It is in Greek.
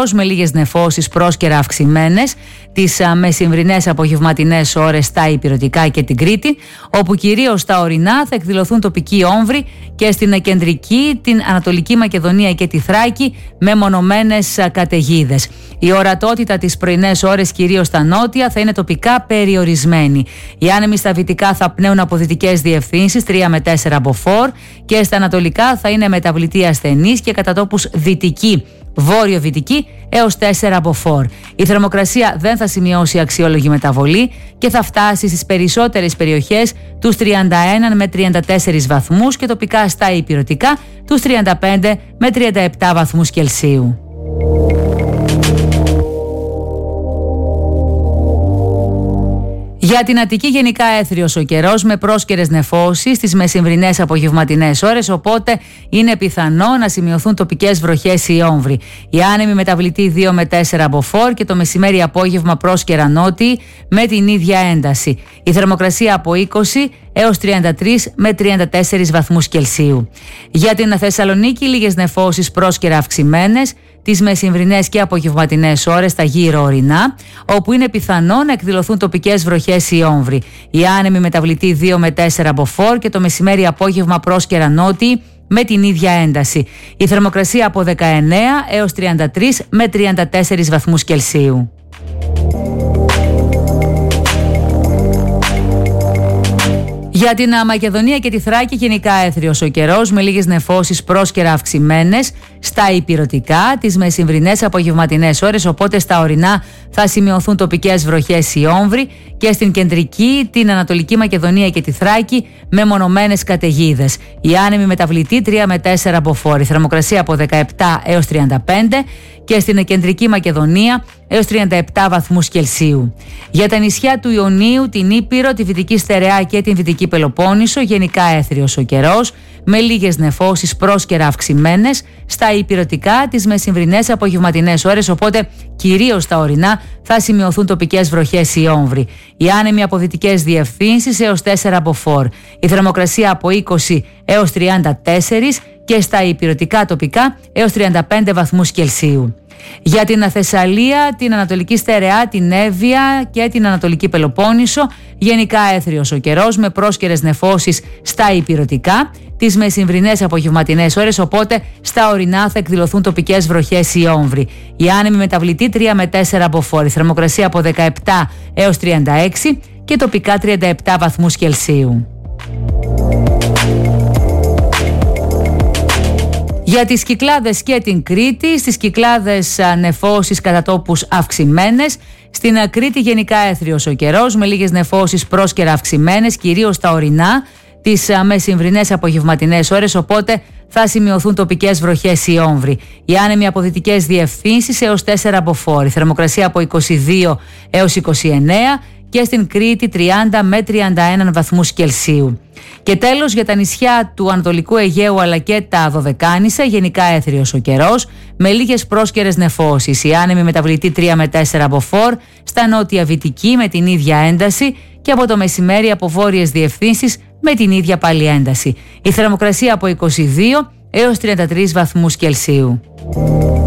βροχός με λίγες νεφώσεις πρόσκαιρα αυξημένες τις μεσημβρινές απογευματινές ώρες στα ηπειρωτικά και την Κρήτη, όπου κυρίως στα ορεινά θα εκδηλωθούν τοπικοί όμβροι και στην κεντρική, την Ανατολική Μακεδονία και τη Θράκη με μονομένες καταιγίδες. Η ορατότητα τις πρωινές ώρες κυρίως στα νότια θα είναι τοπικά περιορισμένη. Οι άνεμοι στα δυτικά θα πνέουν από δυτικές διευθύνσεις 3 με 4 μποφόρ και στα ανατολικά θα είναι μεταβλητή ασθενής και κατά τόπους δυτική, βόρειο-δυτική έως 4 μποφόρ. Η θερμοκρασία δεν θα σημειώσει αξιόλογη μεταβολή και θα φτάσει στις περισσότερες περιοχές τους 31 με 34 βαθμούς και τοπικά στα ηπειρωτικά τους 35 με 37 βαθμούς Κελσίου. Για την Αττική γενικά έθριος ο καιρός με πρόσκαιρες νεφώσεις στις μεσημβρινές απογευματινές ώρες, οπότε είναι πιθανό να σημειωθούν τοπικές βροχές ή όμβροι. Οι άνεμοι μεταβλητή 2 με 4 μποφόρ και το μεσημέρι απόγευμα πρόσκαιρα νότιοι με την ίδια ένταση. Η θερμοκρασία από 20 έως 33 με 34 βαθμούς Κελσίου. Για την Θεσσαλονίκη λίγες νεφώσεις πρόσκαιρα αυξημένες τις μεσημβρινές και απογευματινές ώρες στα γύρω ορεινά, όπου είναι πιθανό να εκδηλωθούν τοπικές βροχές ή όμβροι. Οι άνεμοι μεταβλητή 2 με 4 μποφόρ και το μεσημέρι απόγευμα πρόσκαιρα νότιοι με την ίδια ένταση. Η θερμοκρασία από 19 έως 33 με 34 βαθμούς Κελσίου. Για την Μακεδονία και τη Θράκη γενικά έθριος ο καιρός με λίγες νεφώσεις πρόσκαιρα αυξημένες στα ηπειρωτικά τις μεσημβρινές απογευματινές ώρες, οπότε στα ορεινά θα σημειωθούν τοπικές βροχές ή όμβροι και στην κεντρική, την Ανατολική Μακεδονία και τη Θράκη με μονομένες καταιγίδες. Οι άνεμοι μεταβλητή 3 με 4 μποφόρ. Η θερμοκρασία από 17 έως 35 και στην κεντρική Μακεδονία έως 37 βαθμούς Κελσίου. Για τα νησιά του Ιωνίου, την Ήπειρο, τη Δυτική Στερεά και την Δυτική Πελοπόννησο γενικά έθριος ο καιρός με λίγες νεφώσεις πρόσκαιρα αυξημένες στα ηπειρωτικά τις μεσημβρινές απογευματινές ώρες, οπότε κυρίως στα ορεινά θα σημειωθούν τοπικές βροχές ή όμβροι. Οι άνεμοι από δυτικές διευθύνσεις έως 4 μποφόρ. Η θερμοκρασία από 20 έως 34 και στα ηπειρωτικά τοπικά έως 35 βαθμούς Κελσίου. Για την Θεσσαλία, την Ανατολική Στερεά, την Εύβοια και την Ανατολική Πελοπόννησο γενικά έθριος ο καιρός με πρόσκαιρες νεφώσεις στα ηπειρωτικά τις μεσημβρινές απογευματινές ώρες, οπότε στα ορεινά θα εκδηλωθούν τοπικές βροχές ή όμβροι. Οι άνεμοι μεταβλητή 3 με 4 μποφόρ. Η θερμοκρασία από 17 έως 36 και τοπικά 37 βαθμούς Κελσίου. Για τις Κυκλάδες και την Κρήτη, στις Κυκλάδες νεφώσεις κατά τόπους αυξημένες, στην Κρήτη γενικά έθριος ο καιρός με λίγες νεφώσεις πρόσκαιρα αυξημένες, κυρίως στα ορεινά τις μεσημβρινές απογευματινές ώρες, οπότε θα σημειωθούν τοπικές βροχές ή όμβροι. Οι άνεμοι από δυτικές διευθύνσεις έως 4 μποφόρ. Η θερμοκρασία από 22 έως 29 και στην Κρήτη 30 με 31 βαθμούς Κελσίου. Και τέλος για τα νησιά του Ανατολικού Αιγαίου αλλά και τα Δωδεκάνησα γενικά έθριος ο καιρός με λίγες πρόσκαιρες νεφώσεις. Οι άνεμοι μεταβλητή 3 με 4 μποφόρ, στα νότια Βυτική με την ίδια ένταση και από το μεσημέρι από βόρειες διευθύνσεις με την ίδια πάλι ένταση. Η θερμοκρασία από 22 έως 33 βαθμούς Κελσίου.